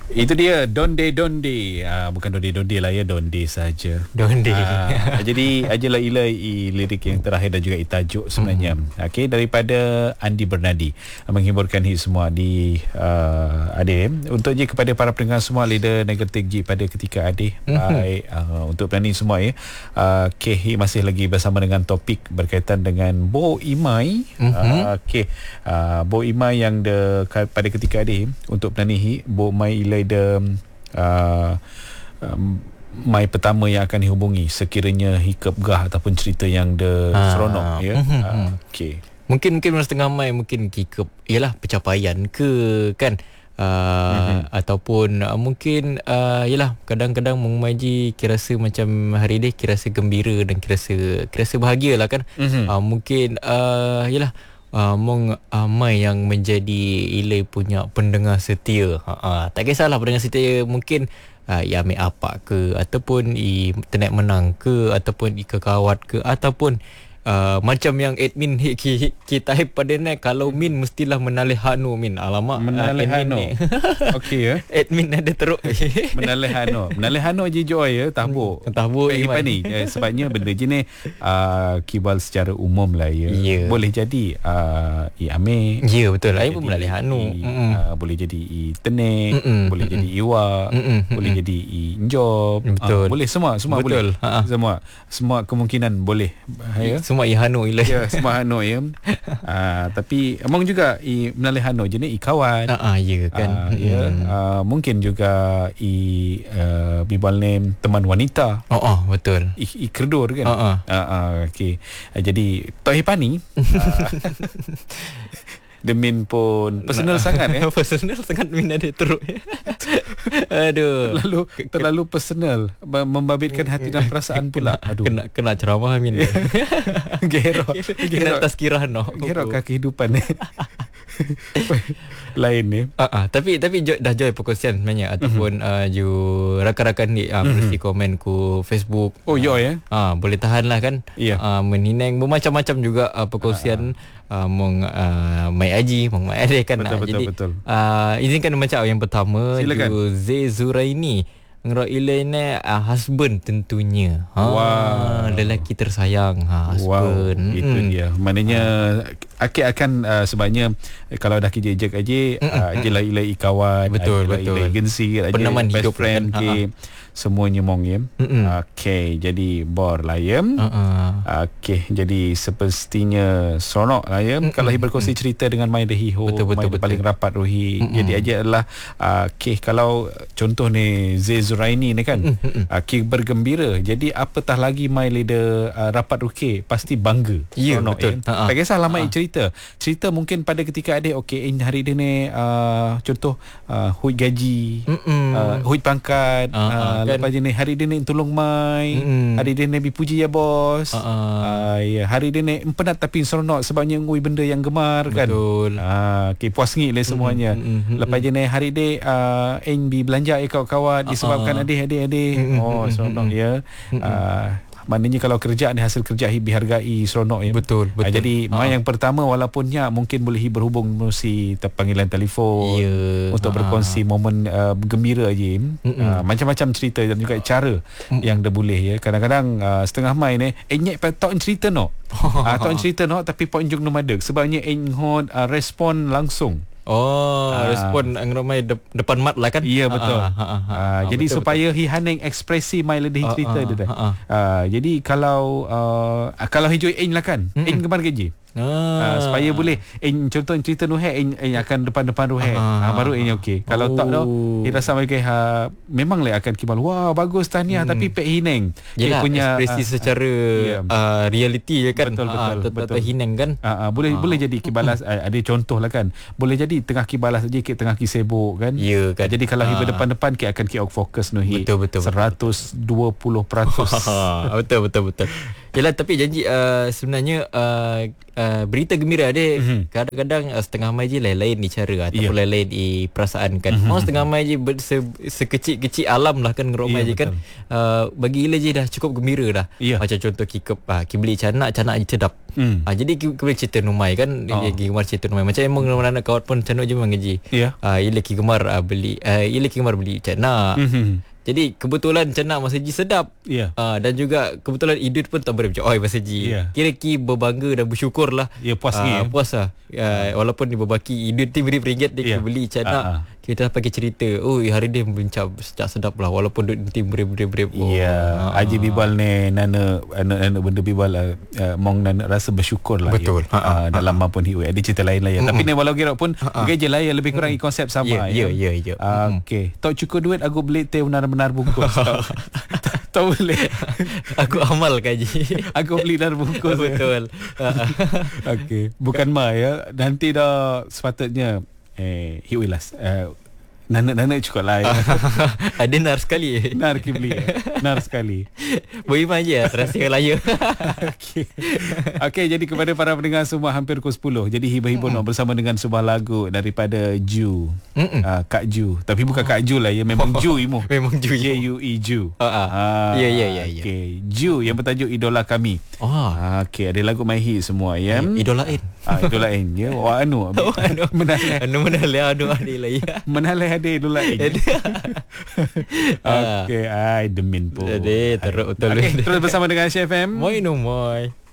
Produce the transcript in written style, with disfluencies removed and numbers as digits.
Itu dia Donde Donde. Bukan Donde Donde lah ya, Donde saja. Donde. Jadi ajalah ilai lirik yang terakhir dan juga tajuk sebenarnya. Okey, daripada Andi Bernadi, menghiburkan hit semua di Ade. Untuk je kepada para pendengar semua, leader negatif G pada ketika Ade. Baik, untuk planning semua ya. Okey, masih lagi bersama dengan topik berkaitan dengan Bo Imai. Okey, Bo Imai yang pada ketika Ade untuk planning hit Bo Imai ilai mai pertama yang akan dihubungi sekiranya hikap gah ataupun cerita yang seronok ya. Okey. Mungkin setengah mai mungkin hikap ialah pencapaian ke kan. Ataupun mungkin yalah kadang-kadang mengaji kira rasa macam hari ni kira rasa gembira dan kira rasa bahagialah kan. Mungkin yalah Mai yang menjadi Ilai punya pendengar setia. Tak kisahlah pendengar setia mungkin ya ambil apa ke, ataupun internet menang ke, ataupun kekawat ke, ataupun macam yang admin kita pada ni, kalau min mestilah menalih Hanu min. Alamak, menalih Hanu. Okey ya. Admin ada teruk. Menalih Hanu je joy ya, tahbuk. Tahbuk ni. Sebabnya benda je ni kibal secara umum lah ya. Boleh jadi Amir. Ya betul. Saya pun menalih Hanu. Boleh jadi Tenek, boleh jadi Iwa, boleh jadi Job. Boleh semua betul. Boleh. Semua kemungkinan boleh. Ya. Semua Hanu Ilai. Ya, semua Hanu ya. Tapi emang juga menalih Hanu je ni kawan. Ya kan. Mungkin juga bibal name teman wanita. Betul. Kerdur kan. Okey. Jadi Tohipani. Demin pun personal sangat ya. Personal sangat min ada teruk. Aduh. Terlalu personal, membabitkan hati dan perasaan pula. Aduh. Kena ceramah min. Gerok. Kena tazkirah Gerok kehidupan ni. Lain ni. Tapi dah joy perkongsian sebenarnya, ataupun rakan-rakan ni mesti komen ku Facebook. Ya. Boleh tahan lah kan. Menineng bermacam-macam juga perkongsian. Mai Aji, Mai Ade kan. Betul. Izinkan macam yang pertama. Silakan. Zee Zuraini Ilai ni husband tentunya. Lelaki tersayang, husband. Itu dia. Maknanya Akid akan sebabnya kalau dah kijek aja jelah Ilai kawan. Betul. Ilai agensi, peneman hidup friend kan. Semuanya mong ya. Okey, jadi bor lah ya. Okey, jadi sepertinya seronok lah ya. Kalau berkongsi cerita dengan Mai Dehiho, Mai paling rapat Rohi. Jadi aja adalah okey, kalau contoh ni Zee Zuraini ni kan, bergembira. Jadi apatah lagi Mai leader rapat Rohi, pasti bangga. Ya, betul. Tak kisahlah Mai cerita mungkin pada ketika ada okey hari dia ni contoh hui gaji, hui pangkat, lepas ni hari dia ni tolong Mai, hari dia ni dipuji ya bos. Hari dia ni penat tapi seronok sebabnya ngui benda yang gemar kan. Betul. Okay, puas ngit lah semuanya. Lepas ni hari dia bi belanja kawan-kawan disebabkan adik-adik. Seronok ya. Maknanya kalau kerja ni hasil kerja dihargai, seronok ya. Betul. Jadi Mai yang pertama walaupunnya mungkin boleh berhubung melalui panggilan telefon untuk berkongsi momen gembira je. Macam-macam cerita dan juga cara yang dia boleh ya. Kadang-kadang setengah Mai ni nyek tok cerita tok cerita tapi point jung nomadek sebabnya hot respon langsung. Respon angramai depan mat lah kan. Ya betul. Jadi betul, supaya hihaneng ekspresi Mai lebih cerita dia. Jadi kalau hijau lah kan. Kemana gaji? Supaya boleh contoh cerita Nuhe akan depan Nuhe baru okey. Kalau tak dah rasa mereka memang lah akan kibal wah bagus tahniah tapi pek hineng punya ekspresi secara reality je kan. Betul hineng kan. Boleh jadi kibalas ada contoh lah kan. Boleh jadi tengah kibalas saja kita tengah sibuk kan. Ya kan. Jadi kalau hiba depan akan fokus Nuhi. Betul 120%. Betul. Yalah, tapi janji sebenarnya berita gembira dia kadang-kadang setengah mai je lain-lain di cara ataupun lain-lain di perasaan kan. Mau setengah mai je sekecil-kecil alam lah kan ngerok mai je kan. Bagi Ila je dah cukup gembira dah. Macam contoh ki beli canak je sedap. Jadi ki boleh cerita numai kan. Ki gemar cerita numai. Macam emang anak kawan pun canak je mengaji. Ila ki gemar beli canak. Jadi kebetulan canak masa ji sedap. Dan juga kebetulan Idul pun tak boleh macam masa ji. Kira ki berbangga dan bersyukur lah. Puas ni. Puas lah. Walaupun dia berbaki Idul tu RM1 dia beli canak. Kita dah pakai cerita, hari dia membincang sedap lah walaupun duit nanti beribu-ribu. Haji Bibal ni nana benda Bibal mong nana rasa bersyukur lah. Betul. Dalam maupun hiwe ada cerita lain lah ya. Tapi ni walau kira pun gaji lah ya, lebih kurang konsep sama ya. Okey, tak cukup duit aku beli teh benar-benar bungkus. Tak boleh. Aku amal kaji. Aku beli dah bungkus. Betul. Okey, bukan ma ya. Nanti dah sepatutnya hiwilas Nana cukup lah ya. Ada nar sekali. Nar kibli Nar sekali. Beriman je Terasa laya. Okey, jadi kepada para pendengar semua, hampir pukul 10. Jadi hibah-hibah bersama dengan sebuah lagu daripada Ju. Kak Ju. Tapi bukan Kak Ju lah ya. Memang Ju imu. Memang Ju. J-U-E Ju. Ya. Okey, Ju yang bertajuk Idola Kami. Okey, ada lagu My Hit semua ya. Idolain. Idolain ya. Menalai ada idolain. Okey, demin pun. Teruk betul. Terus bersama dengan Chef M. Moi no moi.